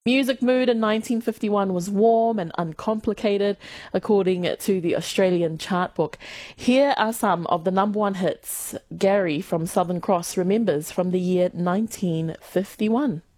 Music mood in 1951 was warm and uncomplicated, according to the Australian chart book. Here are some of the number one hits Gary from Southern Cross remembers from the year 1951.